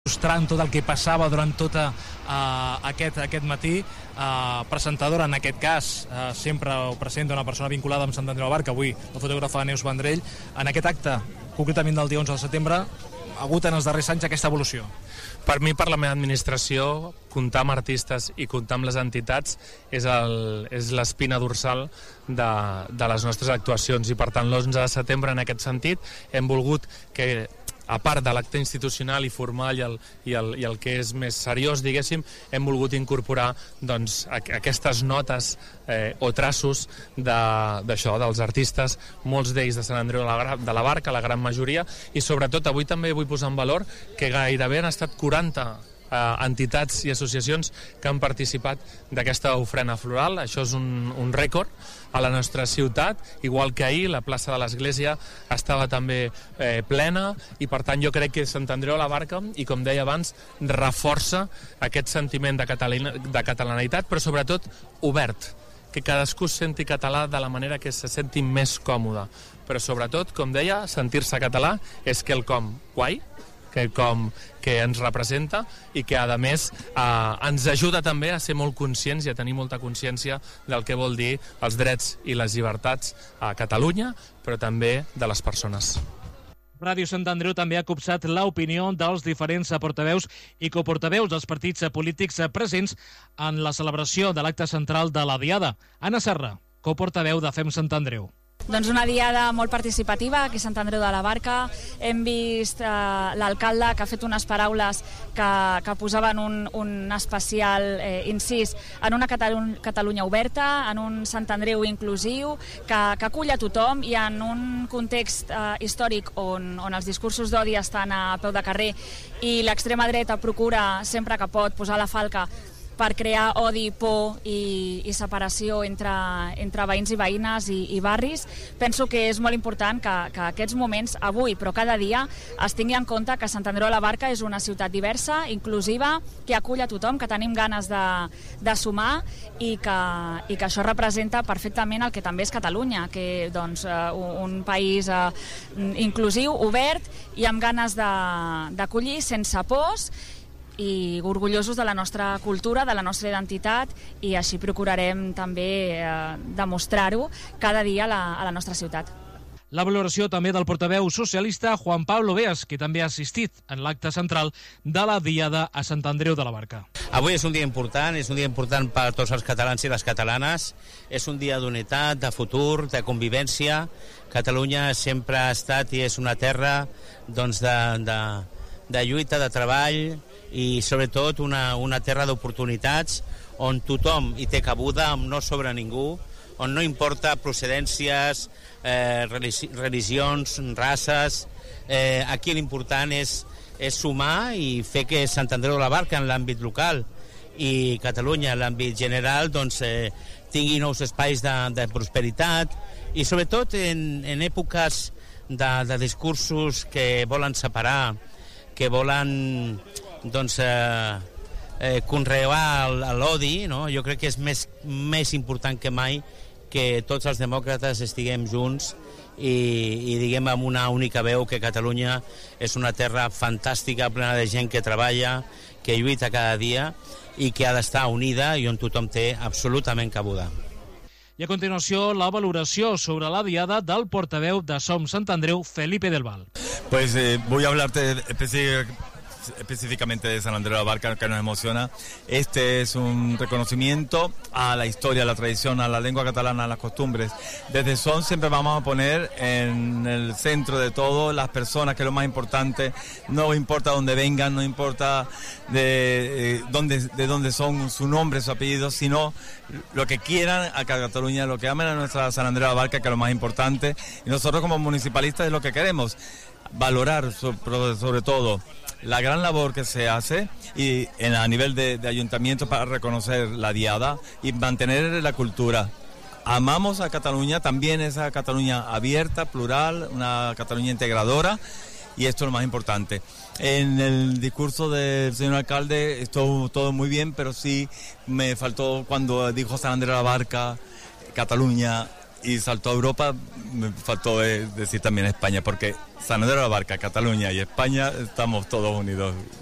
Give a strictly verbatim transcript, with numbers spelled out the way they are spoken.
mostrant tot el que passava durant tot uh, aquest, aquest matí. Uh, presentadora, en aquest cas, uh, sempre ho presenta una persona vinculada amb Sant Andreu de la Barca, avui la fotògrafa Neus Vendrell. En aquest acte, concretament del dia onze de setembre, ha hagut en els darrers anys aquesta evolució? Per mi, per la meva administració, comptar amb artistes i comptar amb les entitats és el, és l'espina dorsal de, de les nostres actuacions, i per tant l'onze de setembre, en aquest sentit, hem volgut que, a part de l'acte institucional i formal i el, i, el, i el que és més seriós, diguéssim, hem volgut incorporar doncs, aquestes notes eh, o traços d'això, de, dels artistes, molts d'ells de Sant Andreu de la, de la Barca, la gran majoria, i sobretot avui també vull posar en valor que gairebé han estat quaranta eh, entitats i associacions que han participat d'aquesta ofrena floral. Això és un, un rècord a la nostra ciutat, igual que ahir la plaça de l'Església estava també eh, plena, i per tant jo crec que Sant Andreu de la Barca, i com deia abans, reforça aquest sentiment de, catalana, de catalanitat, però sobretot obert, que cadascú senti català de la manera que se senti més còmode, però sobretot, com deia, sentir-se català és quelcom guai, que com que ens representa i que, a més, eh, ens ajuda també a ser molt conscients i a tenir molta consciència del que vol dir els drets i les llibertats a Catalunya, però també de les persones. Ràdio Sant Andreu també ha copsat l'opinió dels diferents portaveus i coportaveus dels partits polítics presents en la celebració de l'acte central de la Diada. Anna Serra, coportaveu de Fem Sant Andreu. Doncs una diada molt participativa aquí a Sant Andreu de la Barca. Hem vist eh, l'alcalde que ha fet unes paraules que, que posaven un, un especial eh, incís en una Catalu- Catalunya oberta, en un Sant Andreu inclusiu, que, que acull a tothom, i en un context eh, històric on, on els discursos d'odi estan a peu de carrer i l'extrema dreta procura sempre que pot posar la falca per crear odi, por i, i separació entre, entre veïns i veïnes i, i barris. Penso que és molt important que, que aquests moments, avui, però cada dia, es tingui en compte que Sant Andreu de la Barca és una ciutat diversa, inclusiva, que acull a tothom, que tenim ganes de, de sumar, i que, i que això representa perfectament el que també és Catalunya, que doncs, un país eh, inclusiu, obert i amb ganes d'acollir sense pors, i orgullosos de la nostra cultura, de la nostra identitat, i així procurarem també eh, demostrar-ho cada dia a la, a la nostra ciutat. La valoració també del portaveu socialista Juan Pablo Beas, que també ha assistit en l'acte central de la Diada a Sant Andreu de la Barca. Avui és un dia important, és un dia important per a tots els catalans i les catalanes, és un dia d'unitat, de futur, de convivència. Catalunya sempre ha estat i és una terra doncs, de, de, de lluita, de treball, i sobretot una, una terra d'oportunitats on tothom hi té cabuda, on no sobra ningú, on no importa procedències, eh, religions, races. Eh, aquí l'important és, és sumar i fer que Sant Andreu de la Barca en l'àmbit local i Catalunya en l'àmbit general doncs, eh, tingui nous espais de, de prosperitat, i sobretot en, en èpoques de, de discursos que volen separar, que volen doncs, eh, eh, conrear l'odi, no? Jo crec que és més, més important que mai que tots els demòcrates estiguem junts i, i diguem amb una única veu que Catalunya és una terra fantàstica, plena de gent que treballa, que lluita cada dia i que ha d'estar unida i on tothom té absolutament cabuda. I a continuació, la valoració sobre la Diada del portaveu de Som Sant Andreu, Felipe del Val. Pues eh, voy a hablarte específicamente específicamente de San Andreu de la Barca, que nos emociona. Este es un reconocimiento a la historia, a la tradición, a la lengua catalana, a las costumbres. Desde Son siempre vamos a poner en el centro de todo las personas, que es lo más importante. No importa dónde vengan, no importa de, eh, dónde, de dónde son, su nombre, su apellido, sino lo que quieran a Cataluña, lo que amen a nuestra San Andreu de la Barca, que es lo más importante. Y nosotros como municipalistas es lo que queremos, valorar sobre, sobre todo la gran labor que se hace y en, a nivel de, de ayuntamiento para reconocer la Diada y mantener la cultura. Amamos a Cataluña, también esa Cataluña abierta, plural, una Cataluña integradora, y esto es lo más importante. En el discurso del señor alcalde estuvo todo muy bien, pero sí me faltó cuando dijo San Andreu de la Barca, Cataluña, y saltó a Europa, me faltó decir también España, porque San Andreu de la Barca, Cataluña y España estamos todos unidos.